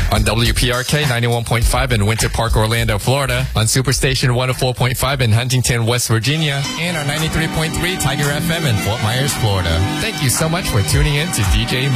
On WPRK 91.5 in Winter Park, Orlando, Florida. On Superstation 104.5 in Huntington, West Virginia. And our 93.3 Tiger FM in Fort Myers, Florida. Thank you so much for tuning in to DJ